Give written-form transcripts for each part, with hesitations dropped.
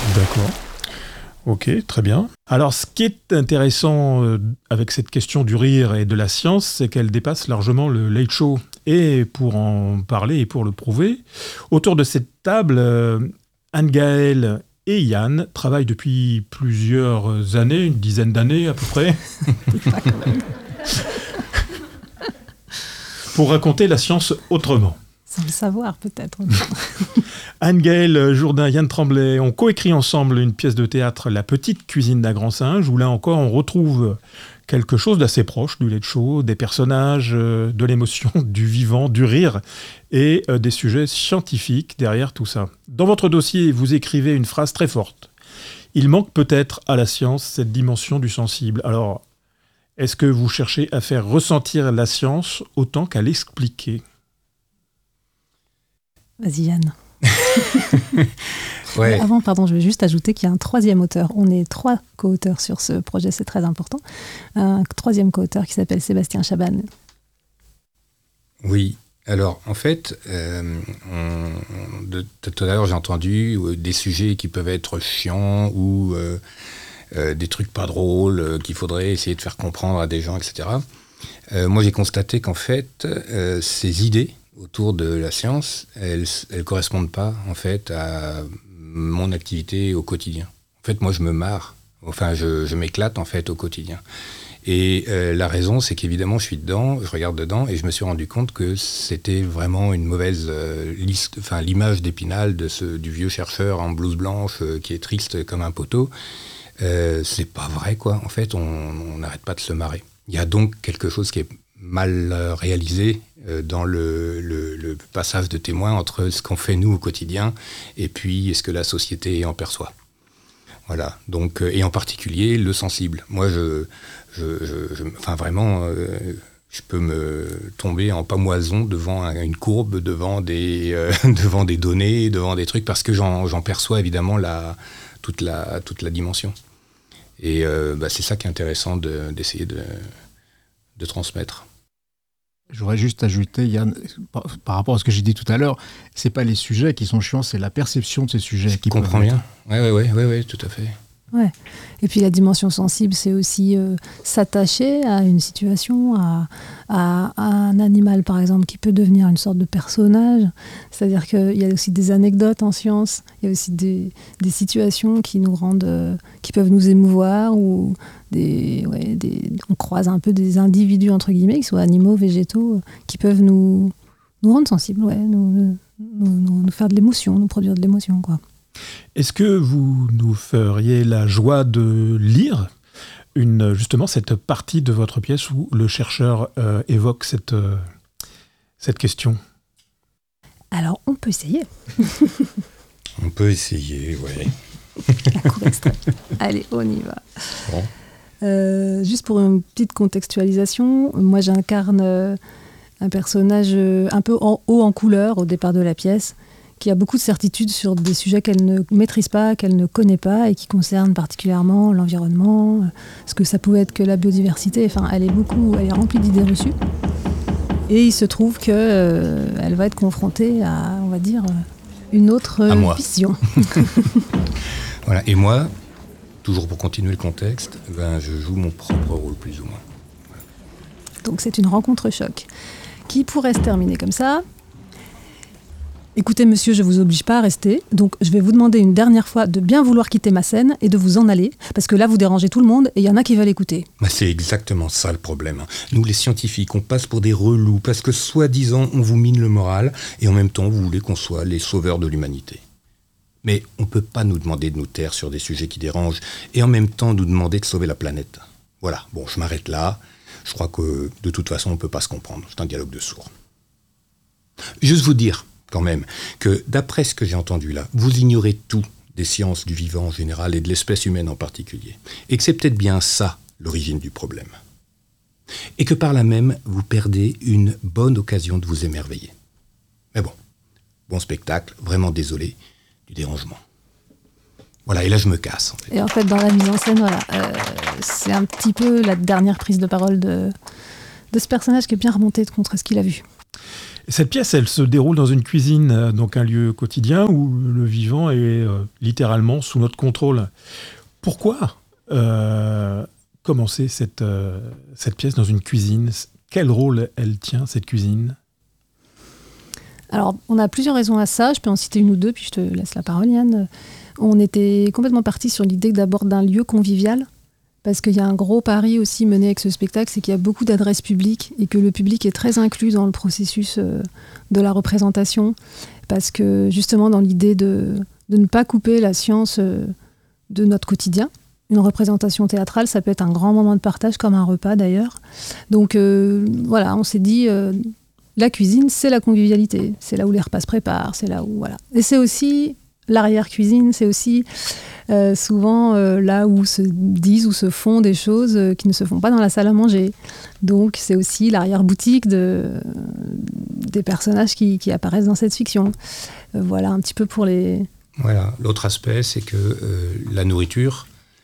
D'accord. Ok, très bien. Alors, ce qui est intéressant avec cette question du rire et de la science, c'est qu'elle dépasse largement le late show. Et pour en parler et pour le prouver, autour de cette table, Anne-Gaëlle et Yann travaillent depuis plusieurs années, une dizaine d'années à peu près, pour raconter la science autrement. Sans le savoir, peut-être. Anne-Gaëlle Jourdain, Yann Tremblay ont coécrit ensemble une pièce de théâtre, La petite cuisine d'un grand singe, où là encore on retrouve quelque chose d'assez proche du late show, des personnages, de l'émotion, du vivant, du rire et des sujets scientifiques derrière tout ça. Dans votre dossier, vous écrivez une phrase très forte. Il manque peut-être à la science cette dimension du sensible. Alors, est-ce que vous cherchez à faire ressentir la science autant qu'à l'expliquer ? Vas-y Yann. Ouais. Mais avant, je vais juste ajouter qu'il y a un troisième auteur. On est 3 co-auteurs sur ce projet, c'est très important. Un troisième co-auteur qui s'appelle Sébastien Chaban. Oui, alors en fait, tout à l'heure j'ai entendu des sujets qui peuvent être chiants ou des trucs pas drôles qu'il faudrait essayer de faire comprendre à des gens, etc. Moi j'ai constaté qu'en fait, ces idées autour de la science, elles correspondent pas en fait à mon activité au quotidien. En fait, moi je me marre, je m'éclate en fait au quotidien. Et la raison, c'est qu'évidemment, je suis dedans, je regarde dedans, et je me suis rendu compte que c'était vraiment une mauvaise l'image d'Épinal du vieux chercheur en blouse blanche qui est triste comme un poteau. C'est pas vrai, quoi. En fait, on n'arrête pas de se marrer. Il y a donc quelque chose qui est mal réalisé dans le passage de témoin entre ce qu'on fait nous au quotidien et puis ce que la société en perçoit. Voilà. Donc, et en particulier le sensible. Moi, vraiment, je peux me tomber en pamoison devant une courbe, devant des données, devant des trucs, parce que j'en perçois évidemment toute la dimension. Et c'est ça qui est intéressant d'essayer de transmettre. J'aurais juste ajouté, Yann, par rapport à ce que j'ai dit tout à l'heure, c'est pas les sujets qui sont chiants, c'est la perception de ces sujets. Je comprends bien. Oui, tout à fait. Ouais. Et puis la dimension sensible, c'est aussi s'attacher à une situation, à un animal par exemple qui peut devenir une sorte de personnage. C'est-à-dire qu'il y a aussi des anecdotes en science, il y a aussi des situations qui nous rendent, qui peuvent nous émouvoir, ou on croise un peu des individus entre guillemets, qui soient animaux, végétaux, qui peuvent nous rendre sensibles, nous faire de l'émotion, nous produire de l'émotion, quoi. Est-ce que vous nous feriez la joie de lire justement cette partie de votre pièce où le chercheur évoque cette question ? Alors, on peut essayer. On peut essayer, oui. La cour extraite. Allez, on y va. Bon. Juste pour une petite contextualisation, moi j'incarne un personnage un peu haut en couleur au départ de la pièce, qui a beaucoup de certitudes sur des sujets qu'elle ne maîtrise pas, qu'elle ne connaît pas, et qui concernent particulièrement l'environnement, ce que ça pouvait être que la biodiversité. Enfin, elle est remplie d'idées reçues. Et il se trouve qu'elle va être confrontée à, on va dire, une autre vision. Voilà. Et moi, toujours pour continuer le contexte, je joue mon propre rôle, plus ou moins. Voilà. Donc c'est une rencontre choc qui pourrait se terminer comme ça. Écoutez, monsieur, je ne vous oblige pas à rester, donc je vais vous demander une dernière fois de bien vouloir quitter ma scène et de vous en aller, parce que là, vous dérangez tout le monde et il y en a qui veulent écouter. C'est exactement ça le problème. Nous, les scientifiques, on passe pour des relous, parce que soi-disant, on vous mine le moral, et en même temps, vous voulez qu'on soit les sauveurs de l'humanité. Mais on ne peut pas nous demander de nous taire sur des sujets qui dérangent, et en même temps nous demander de sauver la planète. Voilà, bon, je m'arrête là. Je crois que, de toute façon, on ne peut pas se comprendre. C'est un dialogue de sourds. Juste vous dire, quand même, que d'après ce que j'ai entendu là, vous ignorez tout des sciences du vivant en général et de l'espèce humaine en particulier. Et que c'est peut-être bien ça l'origine du problème. Et que par là même, vous perdez une bonne occasion de vous émerveiller. Mais bon spectacle, vraiment désolé du dérangement. Voilà, et là je me casse. En fait. Et en fait, dans la mise en scène, c'est un petit peu la dernière prise de parole de ce personnage qui est bien remonté contre ce qu'il a vu. Cette pièce, elle se déroule dans une cuisine, donc un lieu quotidien où le vivant est littéralement sous notre contrôle. Pourquoi commencer cette pièce dans une cuisine? Quel rôle elle tient, cette cuisine? Alors, on a plusieurs raisons à ça. Je peux en citer une ou deux, puis je te laisse la parole, Yann. On était complètement parti sur l'idée d'abord d'un lieu convivial, parce qu'il y a un gros pari aussi mené avec ce spectacle, c'est qu'il y a beaucoup d'adresses publiques et que le public est très inclus dans le processus de la représentation, parce que justement dans l'idée de ne pas couper la science de notre quotidien. Une représentation théâtrale, ça peut être un grand moment de partage, comme un repas d'ailleurs. Donc voilà, on s'est dit... la cuisine, c'est la convivialité. C'est là où les repas se préparent, c'est là où... Voilà. Et c'est aussi l'arrière-cuisine, c'est aussi souvent là où se disent ou se font des choses qui ne se font pas dans la salle à manger. Donc c'est aussi l'arrière-boutique des personnages qui apparaissent dans cette fiction. Voilà un petit peu pour les... Voilà. L'autre aspect, c'est que la nourriture,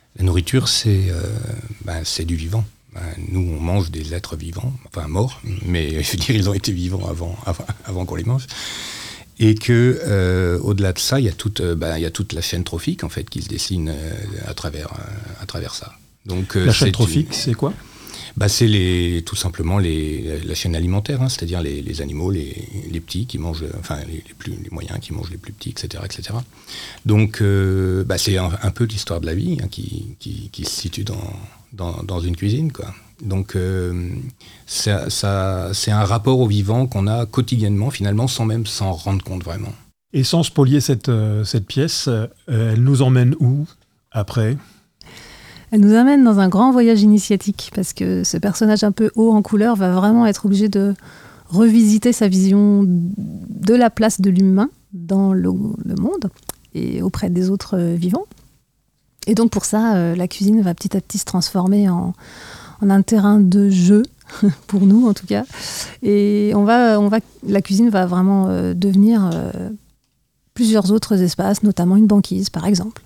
c'est du vivant. Nous, on mange des êtres vivants, enfin morts, mais je veux dire, ils ont été vivants avant qu'on les mange. Et que, au-delà de ça, il y a toute la chaîne trophique en fait qui se dessine à travers ça. Donc, la chaîne trophique, c'est quoi? C'est tout simplement la chaîne alimentaire, hein, c'est-à-dire les animaux, les petits qui mangent, enfin les moyens qui mangent les plus petits, etc., etc. Donc, c'est un peu l'histoire de la vie hein, qui se situe dans une cuisine, quoi. Donc c'est un rapport au vivant qu'on a quotidiennement, finalement, sans même s'en rendre compte vraiment. Et sans spolier cette pièce, elle nous emmène où après? Elle nous amène dans un grand voyage initiatique, parce que ce personnage un peu haut en couleur va vraiment être obligé de revisiter sa vision de la place de l'humain dans le monde et auprès des autres vivants. Et donc pour ça, la cuisine va petit à petit se transformer en un terrain de jeu, pour nous en tout cas. Et la cuisine va vraiment devenir plusieurs autres espaces, notamment une banquise par exemple.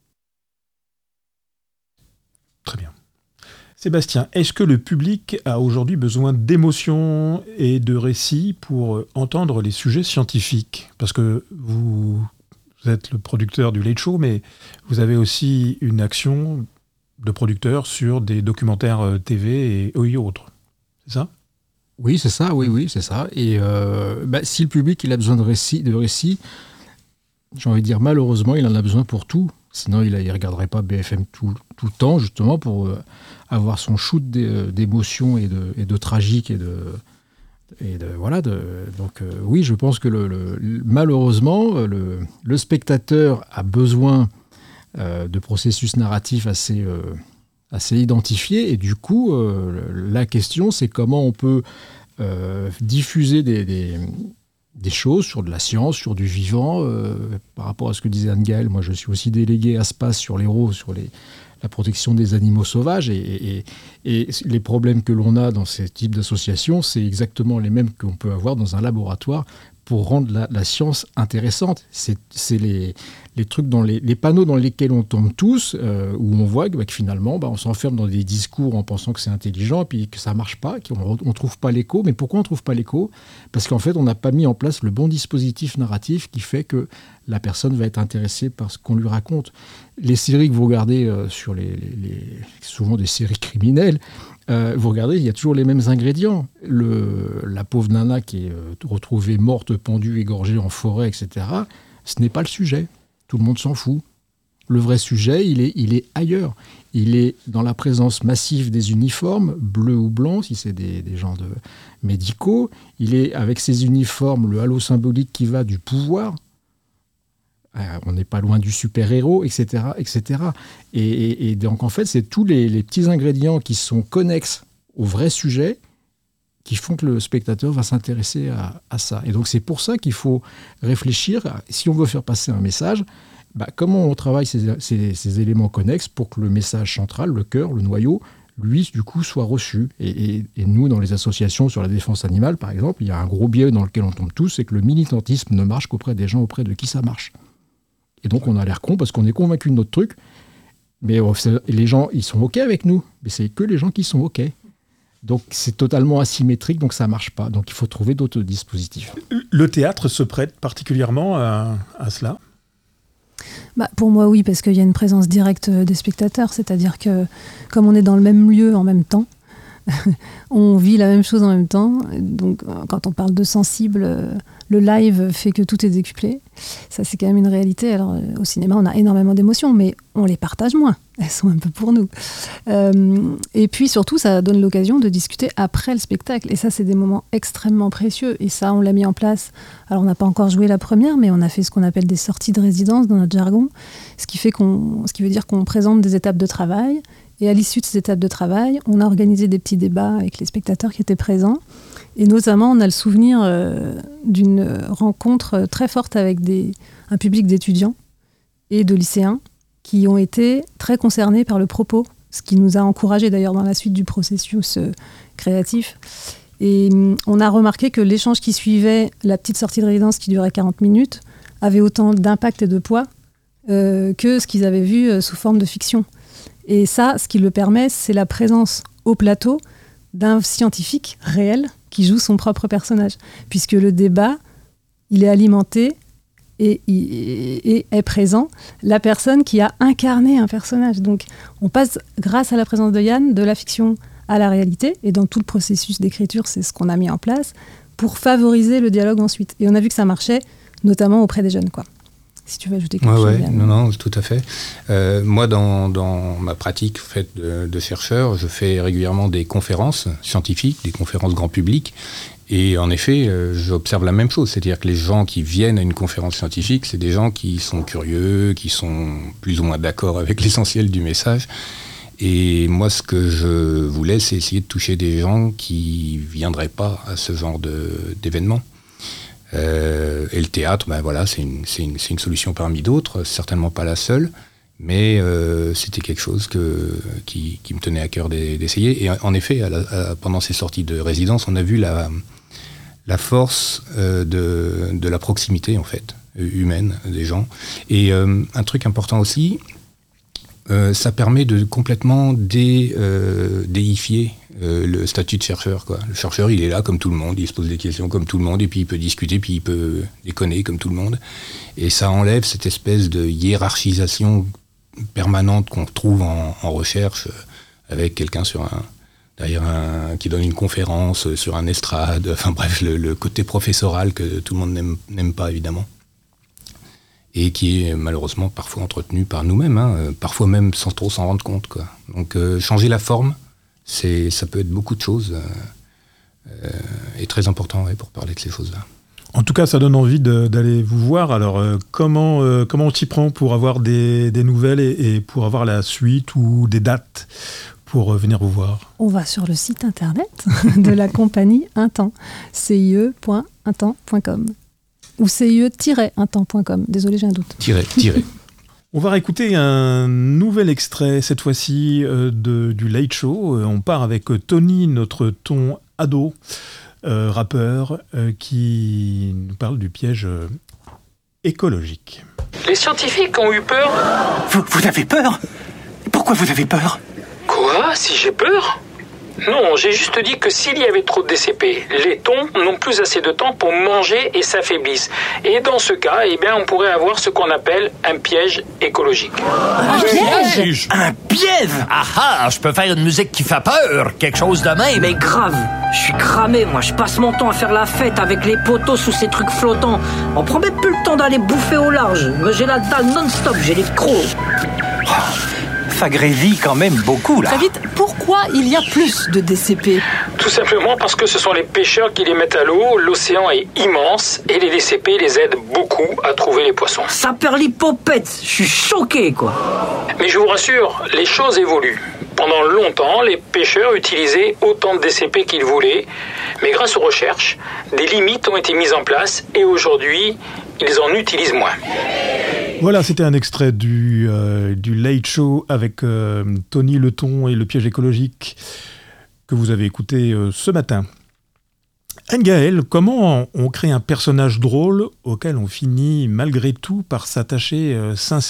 Très bien. Sébastien, est-ce que le public a aujourd'hui besoin d'émotions et de récits pour entendre les sujets scientifiques? Parce que vous êtes le producteur du Late Show, mais vous avez aussi une action de producteur sur des documentaires TV et autres. C'est ça? Oui, c'est ça, oui, c'est ça. Et si le public il a besoin de récits, j'ai envie de dire malheureusement, il en a besoin pour tout. Sinon, il ne regarderait pas BFM tout le temps, justement, pour avoir son shoot d'émotions et de tragique donc oui, je pense que malheureusement, le spectateur a besoin de processus narratifs assez identifiés. Et du coup, la question, c'est comment on peut diffuser des choses sur de la science, sur du vivant, par rapport à ce que disait Anne-Gaëlle. Moi, je suis aussi délégué à SPACE sur l'Hérault, sur la protection des animaux sauvages. Et les problèmes que l'on a dans ces types d'associations, c'est exactement les mêmes qu'on peut avoir dans un laboratoire pour rendre la science intéressante. C'est les trucs les panneaux dans lesquels on tombe tous, où on voit que finalement, on s'enferme dans des discours en pensant que c'est intelligent, et puis que ça ne marche pas, qu'on ne trouve pas l'écho. Mais pourquoi on ne trouve pas l'écho? Parce qu'en fait, on n'a pas mis en place le bon dispositif narratif qui fait que la personne va être intéressée par ce qu'on lui raconte. Les séries que vous regardez sur souvent des séries criminelles, vous regardez, il y a toujours les mêmes ingrédients. La pauvre nana qui est retrouvée morte, pendue, égorgée en forêt, etc., ce n'est pas le sujet. Tout le monde s'en fout. Le vrai sujet, il est ailleurs. Il est dans la présence massive des uniformes, bleus ou blancs, si c'est des gens médicaux. Il est avec ces uniformes, le halo symbolique qui va du pouvoir. On n'est pas loin du super-héros, etc., etc. Et donc, en fait, c'est tous les petits ingrédients qui sont connexes au vrai sujet qui font que le spectateur va s'intéresser à ça. Et donc, c'est pour ça qu'il faut réfléchir, si on veut faire passer un message, comment on travaille ces éléments connexes pour que le message central, le cœur, le noyau, lui, du coup, soit reçu. Et nous, dans les associations sur la défense animale, par exemple, il y a un gros biais dans lequel on tombe tous, c'est que le militantisme ne marche qu'auprès des gens auprès de qui ça marche. Et donc, on a l'air con parce qu'on est convaincu de notre truc, mais les gens, ils sont OK avec nous. Mais c'est que les gens qui sont OK. Donc c'est totalement asymétrique, donc ça ne marche pas. Donc il faut trouver d'autres dispositifs. Le théâtre se prête particulièrement à cela ? Pour moi, oui, parce qu'il y a une présence directe des spectateurs. C'est-à-dire que comme on est dans le même lieu en même temps, on vit la même chose en même temps. Donc quand on parle de sensible, le live fait que tout est décuplé. Ça, c'est quand même une réalité. Alors au cinéma, on a énormément d'émotions, mais on les partage moins. Elles sont un peu pour nous. Et puis surtout, ça donne l'occasion de discuter après le spectacle. Et ça, c'est des moments extrêmement précieux. Et ça, on l'a mis en place. Alors on n'a pas encore joué la première, mais on a fait ce qu'on appelle des sorties de résidence dans notre jargon. Ce qui veut dire qu'on présente des étapes de travail. Et à l'issue de ces étapes de travail, on a organisé des petits débats avec les spectateurs qui étaient présents. Et notamment, on a le souvenir d'une rencontre très forte avec un public d'étudiants et de lycéens qui ont été très concernés par le propos, ce qui nous a encouragés d'ailleurs dans la suite du processus créatif. Et on a remarqué que l'échange qui suivait la petite sortie de résidence qui durait 40 minutes avait autant d'impact et de poids que ce qu'ils avaient vu sous forme de fiction. Et ça, ce qui le permet, c'est la présence au plateau d'un scientifique réel qui joue son propre personnage. Puisque le débat, il est alimenté et est présent la personne qui a incarné un personnage. Donc, on passe, grâce à la présence de Yann, de la fiction à la réalité. Et dans tout le processus d'écriture, c'est ce qu'on a mis en place pour favoriser le dialogue ensuite. Et on a vu que ça marchait, notamment auprès des jeunes, quoi. Si tu veux ajouter quelque chose. Non, tout à fait. Moi, dans ma pratique de chercheur, je fais régulièrement des conférences scientifiques, des conférences grand public. Et en effet, j'observe la même chose. C'est-à-dire que les gens qui viennent à une conférence scientifique, c'est des gens qui sont curieux, qui sont plus ou moins d'accord avec l'essentiel du message. Et moi, ce que je voulais, c'est essayer de toucher des gens qui ne viendraient pas à ce genre d'événement. Et le théâtre, c'est une solution parmi d'autres, certainement pas la seule, mais c'était quelque chose qui me tenait à cœur d'essayer. Et en effet, pendant ces sorties de résidence, on a vu la force de la proximité, en fait, humaine des gens. Et un truc important aussi, ça permet de complètement déifier le statut de chercheur, quoi. Le chercheur, il est là comme tout le monde, il se pose des questions comme tout le monde, et puis il peut discuter, puis il peut déconner comme tout le monde. Et ça enlève cette espèce de hiérarchisation permanente qu'on trouve en recherche, avec quelqu'un qui donne une conférence sur un estrade, enfin bref, le côté professoral que tout le monde n'aime pas, évidemment. Et qui est malheureusement parfois entretenu par nous-mêmes, parfois même sans trop s'en rendre compte, quoi. Donc changer la forme, ça peut être beaucoup de choses, et très important pour parler de ces choses-là. En tout cas, ça donne envie d'aller vous voir. Alors, comment on s'y prend pour avoir des nouvelles et pour avoir la suite ou des dates pour venir vous voir ? On va sur le site internet de la compagnie Intemps, cie.intemps.com. Ou CIE-intemps.com. Désolé, j'ai un doute. Tiret. On va réécouter un nouvel extrait, cette fois-ci du Late Show. On part avec Tony, notre ton ado, rappeur, qui nous parle du piège écologique. Les scientifiques ont eu peur. Vous avez peur ? Pourquoi vous avez peur ? Quoi ? Si j'ai peur ? Non, j'ai juste dit que s'il y avait trop de DCP, les thons n'ont plus assez de temps pour manger et s'affaiblissent. Et dans ce cas, on pourrait avoir ce qu'on appelle un piège écologique. Un piège ? Un piège ? Ah, je peux faire une musique qui fait peur, quelque chose de même. Mais grave, je suis cramé, moi. Je passe mon temps à faire la fête avec les poteaux sous ces trucs flottants. On prend même plus le temps d'aller bouffer au large. Mais j'ai la dalle non-stop, j'ai les crocs. Ça gréville quand même beaucoup, là. Très vite, pourquoi il y a plus de DCP ? Tout simplement parce que ce sont les pêcheurs qui les mettent à l'eau, l'océan est immense et les DCP les aident beaucoup à trouver les poissons. Ça perd l'hypopète, je suis choqué, quoi. Mais je vous rassure, les choses évoluent. Pendant longtemps, les pêcheurs utilisaient autant de DCP qu'ils voulaient, mais grâce aux recherches, des limites ont été mises en place et aujourd'hui, ils en utilisent moins. Voilà, c'était un extrait du Late Show avec Tony Le Ton et le piège écologique que vous avez écouté ce matin. Anne-Gaëlle, comment on crée un personnage drôle auquel on finit malgré tout par s'attacher sincèrement ?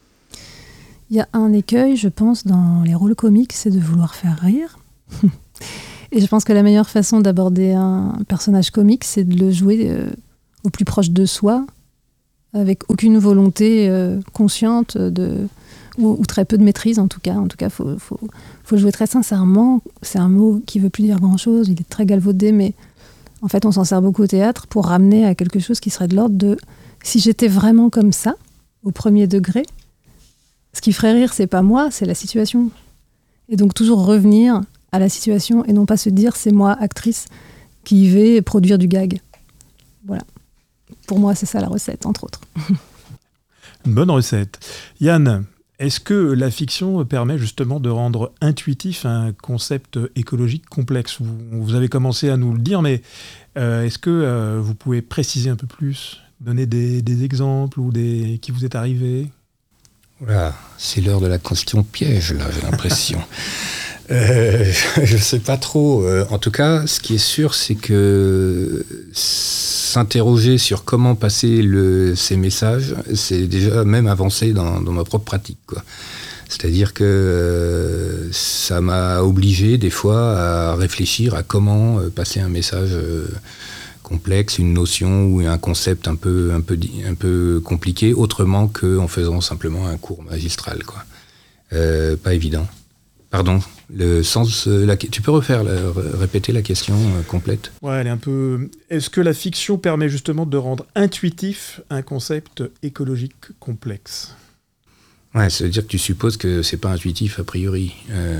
Il y a un écueil, je pense, dans les rôles comiques, c'est de vouloir faire rire. Et je pense que la meilleure façon d'aborder un personnage comique, c'est de le jouer au plus proche de soi, avec aucune volonté consciente ou très peu de maîtrise en tout cas. En tout cas, faut le jouer très sincèrement. C'est un mot qui veut plus dire grand-chose, il est très galvaudé, mais en fait, on s'en sert beaucoup au théâtre pour ramener à quelque chose qui serait de l'ordre de « si j'étais vraiment comme ça, au premier degré, ce qui ferait rire, c'est pas moi, c'est la situation. » Et donc toujours revenir à la situation et non pas se dire « c'est moi, actrice, qui vais produire du gag ». Voilà. Pour moi, c'est ça la recette, entre autres. Une bonne recette. Yann, est-ce que la fiction permet justement de rendre intuitif un concept écologique complexe ? Vous avez commencé à nous le dire, mais est-ce que vous pouvez préciser un peu plus, donner des exemples ou qui vous est arrivé ? Voilà, c'est l'heure de la question piège, là, j'ai l'impression. Je ne sais pas trop. En tout cas, ce qui est sûr, c'est que s'interroger sur comment passer ces messages, c'est déjà même avancé dans ma propre pratique, quoi. C'est-à-dire que ça m'a obligé des fois à réfléchir à comment passer un message complexe, une notion ou un concept un peu compliqué, autrement qu'en faisant simplement un cours magistral, quoi. Pas évident. Pardon, le sens. Tu peux répéter la question complète ? Ouais, elle est un peu. Est-ce que la fiction permet justement de rendre intuitif un concept écologique complexe ? Ouais, ça veut dire que tu supposes que c'est pas intuitif a priori.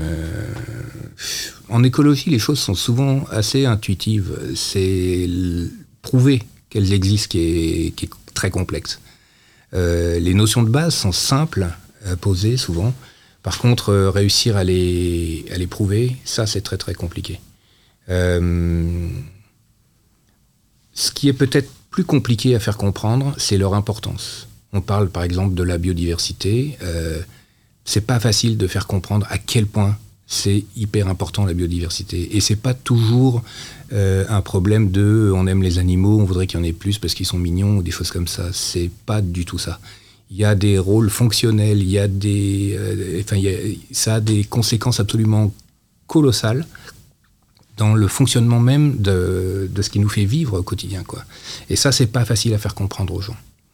En écologie, les choses sont souvent assez intuitives. C'est prouver qu'elles existent qui est très complexe. Les notions de base sont simples à poser souvent. Par contre, réussir à les prouver, ça c'est très très compliqué. Ce qui est peut-être plus compliqué à faire comprendre, c'est leur importance. On parle par exemple de la biodiversité. C'est pas facile de faire comprendre à quel point c'est hyper important la biodiversité. Et c'est pas toujours un problème on aime les animaux, on voudrait qu'il y en ait plus parce qu'ils sont mignons ou des choses comme ça. C'est pas du tout ça. Il y a des rôles fonctionnels, il y a ça a des conséquences absolument colossales dans le fonctionnement même de ce qui nous fait vivre au quotidien, quoi. Et ça, c'est pas facile à faire comprendre aux gens.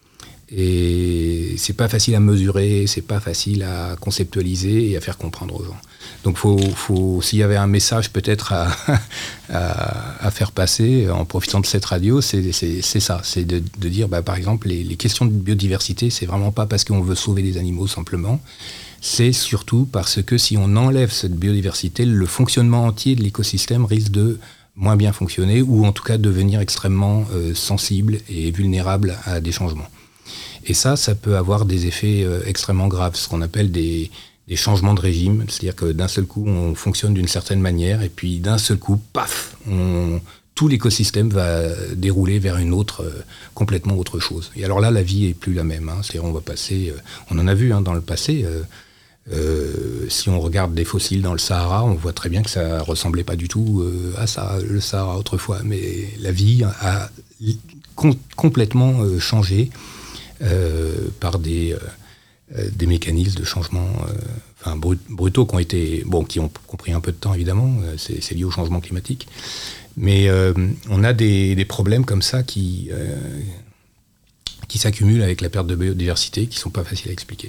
Et c'est pas facile à mesurer, c'est pas facile à conceptualiser et à faire comprendre aux gens. Donc s'il y avait un message peut-être à faire passer en profitant de cette radio, c'est ça, c'est de dire, par exemple, les questions de biodiversité, c'est vraiment pas parce qu'on veut sauver les animaux simplement, c'est surtout parce que si on enlève cette biodiversité, le fonctionnement entier de l'écosystème risque de moins bien fonctionner ou en tout cas devenir extrêmement sensible et vulnérable à des changements. Et ça peut avoir des effets extrêmement graves, ce qu'on appelle des changements de régime. C'est-à-dire que d'un seul coup, on fonctionne d'une certaine manière, et puis d'un seul coup, paf, tout l'écosystème va dérouler vers une autre, complètement autre chose. Et alors là, la vie est plus la même. C'est-à-dire on va passer, on en a vu dans le passé, si on regarde des fossiles dans le Sahara, on voit très bien que ça ressemblait pas du tout à ça, le Sahara autrefois. Mais la vie a complètement changé. Par des mécanismes de changement brutaux qui ont pris un peu de temps évidemment, c'est lié au changement climatique, mais on a des problèmes comme ça qui s'accumulent avec la perte de biodiversité qui ne sont pas faciles à expliquer.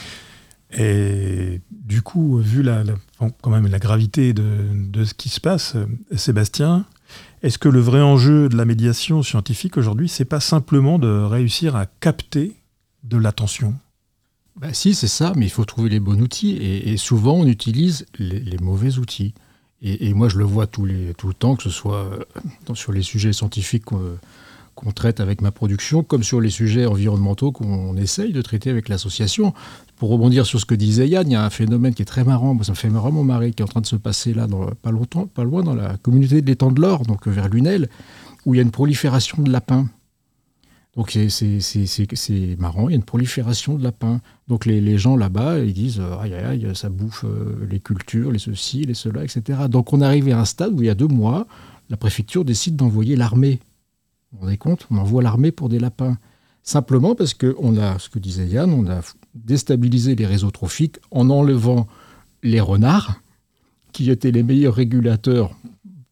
Et du coup, vu quand même la gravité de ce qui se passe, Sébastien, est-ce que le vrai enjeu de la médiation scientifique aujourd'hui, c'est pas simplement de réussir à capter de l'attention ? Si, c'est ça, mais il faut trouver les bons outils. Et souvent, on utilise les mauvais outils. Et moi, je le vois tout le temps, que ce soit sur les sujets scientifiques qu'on traite avec ma production, comme sur les sujets environnementaux qu'on essaye de traiter avec l'association. Pour rebondir sur ce que disait Yann, il y a un phénomène qui est très marrant, ça me fait vraiment marrer, qui est en train de se passer là, pas loin, dans la communauté de l'étang de l'Or, donc vers Lunel, où il y a une prolifération de lapins. Donc c'est marrant, il y a une prolifération de lapins. Donc les gens là-bas, ils disent aïe aïe aïe, ça bouffe les cultures, les ceci, les cela, etc. Donc on arrive à un stade où il y a 2 mois, la préfecture décide d'envoyer l'armée. Vous vous rendez compte ? On envoie l'armée pour des lapins. Simplement parce qu'on a, ce que disait Yann, on a déstabilisé les réseaux trophiques en enlevant les renards, qui étaient les meilleurs régulateurs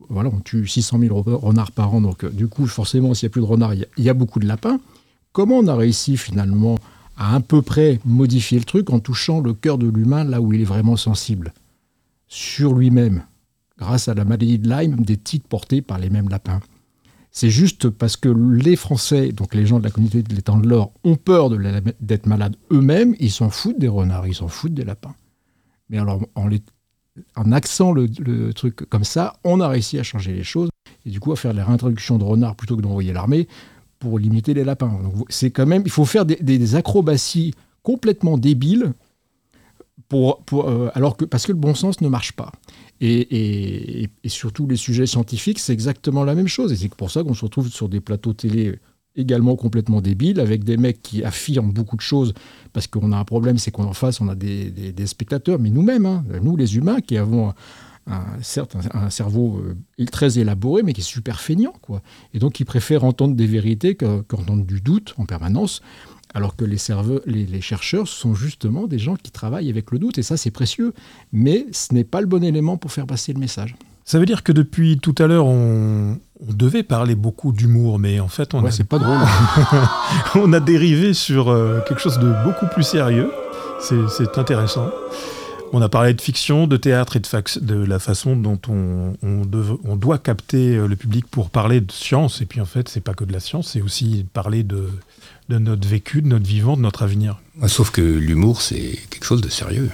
Voilà, on tue 600 000 renards par an, donc du coup, forcément, s'il n'y a plus de renards, il y a beaucoup de lapins. Comment on a réussi finalement à peu près modifier le truc en touchant le cœur de l'humain là où il est vraiment sensible, sur lui-même, grâce à la maladie de Lyme, des tiques portées par les mêmes lapins. C'est juste parce que les Français, donc les gens de la communauté de l'étang de l'Or, ont peur d'être malades eux-mêmes, ils s'en foutent des renards, ils s'en foutent des lapins. Mais alors, en axant le truc comme ça, on a réussi à changer les choses, et du coup à faire la réintroduction de renards plutôt que d'envoyer l'armée pour limiter les lapins. Donc c'est quand même, il faut faire des acrobaties complètement débiles parce que le bon sens ne marche pas. Et surtout les sujets scientifiques, c'est exactement la même chose. Et c'est pour ça qu'on se retrouve sur des plateaux télé également complètement débiles, avec des mecs qui affirment beaucoup de choses, parce qu'on a un problème, c'est qu'en face, on a des spectateurs, mais nous-mêmes, nous les humains, qui avons certes un cerveau très élaboré, mais qui est super feignant, quoi. Et donc, ils préfèrent entendre des vérités qu'entendre du doute en permanence, alors que les chercheurs sont justement des gens qui travaillent avec le doute, et ça, c'est précieux. Mais ce n'est pas le bon élément pour faire passer le message. Ça veut dire que depuis tout à l'heure, on devait parler beaucoup d'humour, mais en fait, c'est pas drôle. On a dérivé sur quelque chose de beaucoup plus sérieux. C'est intéressant. On a parlé de fiction, de théâtre et de la façon dont on doit capter le public pour parler de science. Et puis en fait, c'est pas que de la science, c'est aussi parler de notre vécu, de notre vivant, de notre avenir. Sauf que l'humour, c'est quelque chose de sérieux.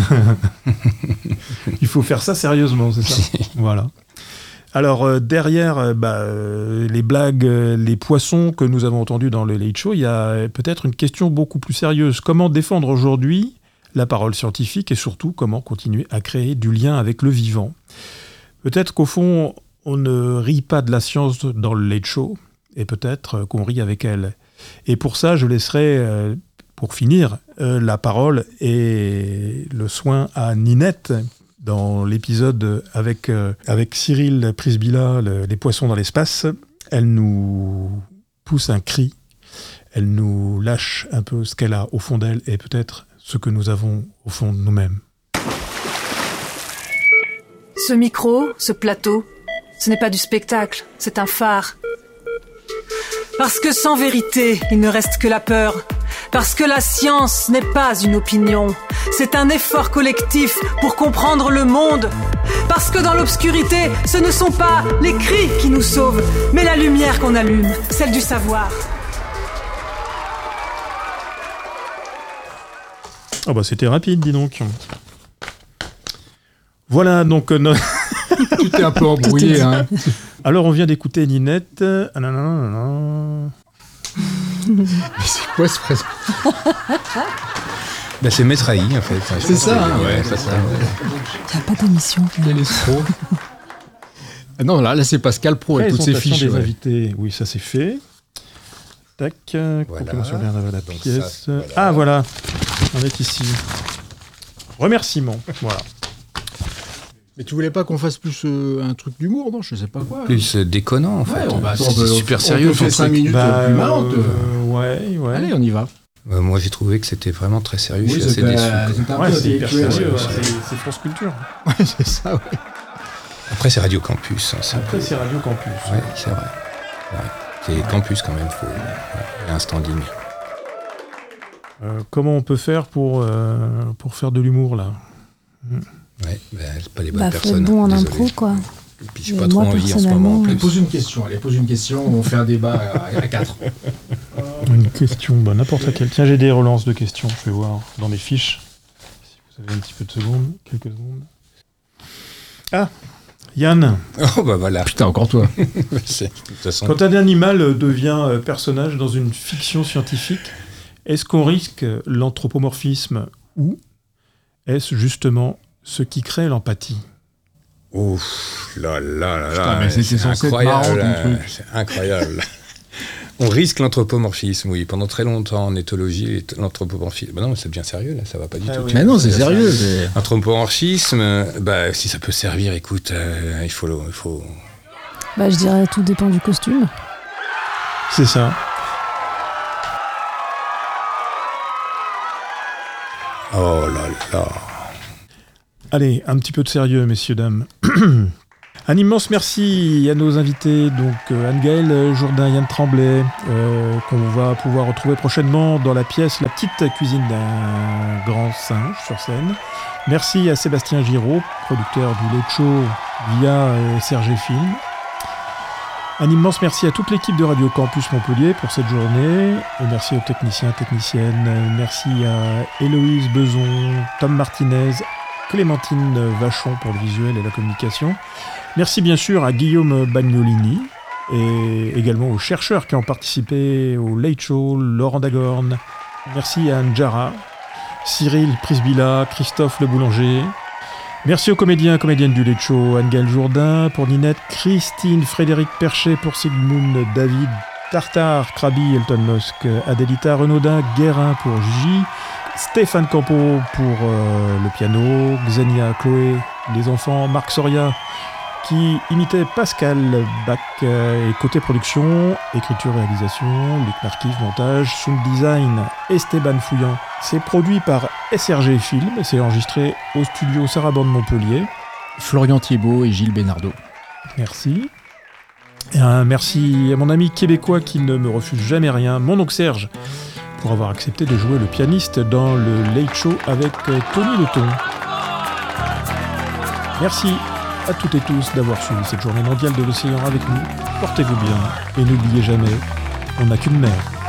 Il faut faire ça sérieusement, c'est ça. Voilà. Alors, derrière les blagues, les poissons que nous avons entendus dans le Late Show, il y a peut-être une question beaucoup plus sérieuse. Comment défendre aujourd'hui la parole scientifique et surtout comment continuer à créer du lien avec le vivant ? Peut-être qu'au fond, on ne rit pas de la science dans le Late Show et peut-être qu'on rit avec elle. Et pour ça, je laisserai, pour finir, la parole et le soin à Ninette dans l'épisode avec Cyril Prisbilla, les poissons dans l'espace. Elle nous pousse un cri, elle nous lâche un peu ce qu'elle a au fond d'elle et peut-être ce que nous avons au fond de nous-mêmes. Ce micro, ce plateau, ce n'est pas du spectacle, c'est un phare. Parce que sans vérité, il ne reste que la peur. Parce que la science n'est pas une opinion. C'est un effort collectif pour comprendre le monde. Parce que dans l'obscurité, ce ne sont pas les cris qui nous sauvent, mais la lumière qu'on allume, celle du savoir. Ah bah c'était rapide, dis donc. Voilà, donc... Tout est un peu embrouillé, hein. Alors, on vient d'écouter Ninette. Mais c'est quoi ce présent? C'est Maître Haï, en fait. C'est ça, hein. Ouais, c'est ça. Il n'y a pas d'émission. Quel escroc. Non, là c'est Pascal Pro et toutes ses fiches. Des invités. Oui, ça c'est fait. Tac. Voilà. Sur la pièce. Ça, voilà. Ah, voilà. On est ici. Remerciements. Voilà. Mais tu voulais pas qu'on fasse plus un truc d'humour, non? Je sais pas quoi. Plus déconnant, en fait. C'est super sérieux. On fait 5 minutes plus marrantes. Ouais. Allez, on y va. Moi, j'ai trouvé que c'était vraiment très sérieux. Oui, je suis assez déçu. C'est hyper sérieux. C'est France Culture. Ouais, c'est ça, ouais. Après, c'est Radio Campus. Après, c'est Radio Campus. Ouais, c'est vrai. Ouais. C'est Campus, quand même. Il y a un standing. Comment on peut faire pour faire de l'humour, là? Ouais, c'est pas les bonnes personnes. Faut être bon en désolé. impro, quoi. Et puis j'ai pas trop envie en ce moment. En plus. Pose une question, on fait un débat à 4. Une question, n'importe laquelle. Tiens, j'ai des relances de questions, je vais voir dans mes fiches. Si vous avez un petit peu de secondes, quelques secondes. Ah, Yann. Oh bah voilà. Putain, encore toi. De toute façon. Quand un animal devient personnage dans une fiction scientifique, est-ce qu'on risque l'anthropomorphisme ou est-ce justement ce qui crée l'empathie? Ouf, là. Putain, mais c'est censé être marrant, ton truc. C'est incroyable. On risque l'anthropomorphisme, oui. Pendant très longtemps, en éthologie, l'anthropomorphisme... non, mais c'est bien sérieux, là, ça va pas du tout. Oui. Mais non, c'est sérieux. L'anthropomorphisme, si ça peut servir, écoute, il faut... Je dirais tout dépend du costume. C'est ça. Oh là là. Allez, un petit peu de sérieux, messieurs, dames. Un immense merci à nos invités, donc Anne-Gaëlle Jourdain, Yann Tremblay, qu'on va pouvoir retrouver prochainement dans la pièce La petite cuisine d'un grand singe sur scène. Merci à Sébastien Giraud, producteur du Late Show via SRG Film. Un immense merci à toute l'équipe de Radio Campus Montpellier pour cette journée. Et merci aux techniciens, techniciennes. Merci à Héloïse Beson, Tom Martinez, Clémentine Vachon pour le visuel et la communication. Merci bien sûr à Guillaume Bagnolini et également aux chercheurs qui ont participé au Late Show, Laurent Dagorn. Merci à Anne Jara, Cyril Prisbilla, Christophe Le Boulanger. Merci aux comédiens et comédiennes du Late Show, Anne-Gaëlle Jourdain pour Ninette, Christine, Frédéric Perchet pour Sigmund, David, Tartare, Krabi, Elton Musk, Adélita Renaudin, Guérin pour Gigi, Stéphane Campo pour le piano, Xenia, Chloé, les enfants, Marc Soria qui imitait Pascal Bach, et côté production, écriture, réalisation, Luc Marquis, montage, sound design, Esteban Fouillant. C'est produit par SRG Film et c'est enregistré au studio Sarabande Montpellier. Florian Thiebaud et Gilles Bénardeau. Merci. Et un merci à mon ami québécois qui ne me refuse jamais rien, mon oncle Serge, pour avoir accepté de jouer le pianiste dans le Late Show avec Tony Leton. Merci à toutes et tous d'avoir suivi cette journée mondiale de l'océan avec nous. Portez-vous bien et n'oubliez jamais, on n'a qu'une mer.